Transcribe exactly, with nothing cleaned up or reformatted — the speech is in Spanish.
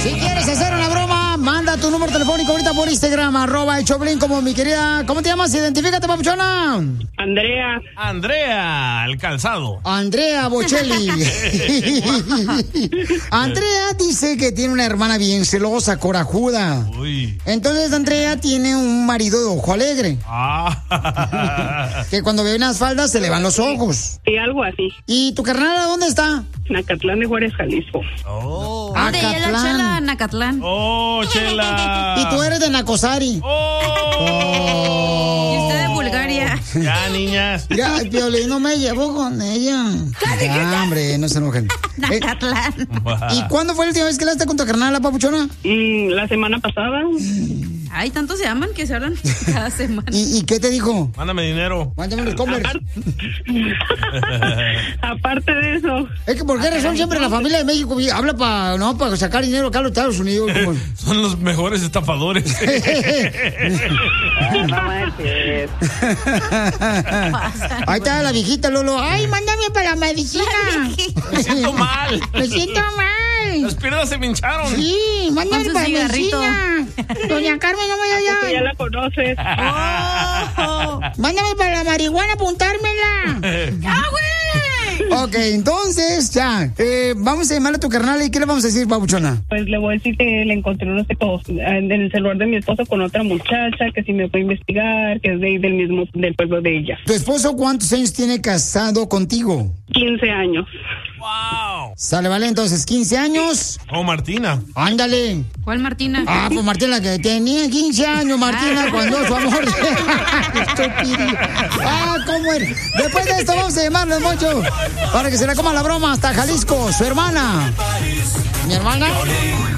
Si quieres hacer una broma, manda tu número telefónico ahorita por Instagram, arroba el Choplin, como mi querida... ¿Cómo te llamas? Identifícate, papuchona. Andrea. Andrea, el calzado. Andrea Bocelli. Andrea dice que tiene una hermana bien celosa, corajuda. Uy. Entonces Andrea tiene un marido de ojo alegre. Ah. Que cuando ve unas faldas se le van los ojos. Sí, algo así. ¿Y tu carnala dónde está? Nacatlán de Juárez, Jalisco. Oh. ¿Dónde ella la Acatlán. Chela? Nacatlán. Oh, Chela. Y tú eres de Nacosari. Oh. Y usted de Bulgaria. Ya, niñas. Ya, Piolín, no me llevo con ella. Ya, hombre, no se enojen. Eh, Nacatlán. ¿Y cuándo fue la última vez que hablaste con tu carnala, papuchona? Mm, la semana pasada. Ay, tanto se aman que se hablan cada semana. ¿Y, y qué te dijo? Mándame dinero. Mándame los comers. Aparte de eso. Es que por qué razón siempre la familia de México habla para no para sacar dinero acá a los Estados Unidos. Como... Son los mejores estafadores. No manches. Ahí está la viejita Lolo. Ay, mándame para la medicina. Me siento mal. Me siento mal. Las piernas se me hincharon. Sí, mándame Con su para la cigarrito. medicina. Doña Carmen, no me Porque ya vaya. la conoces. Oh. Mándame para la marihuana, apuntármela. ¡Ah, güey! Ok, entonces, ya. Eh, vamos a llamarle a tu carnal y ¿qué le vamos a decir, papuchona? Pues le voy a decir que le encontré unos tipos en el celular de mi esposo con otra muchacha, que si me puede investigar, que es de ahí del mismo, del pueblo de ella. ¿Tu esposo cuántos años tiene casado contigo? quince años. Wow. Sale, vale, entonces, quince años. Oh, Martina. Ándale. ¿Cuál Martina? Ah, pues Martina, que tenía quince años, Martina, cuando su amor. Estúpido. Ah, ¿cómo era? Después de esto vamos a llamarle, Mocho, para que se le coma la broma hasta Jalisco, su hermana. ¿Mi hermana?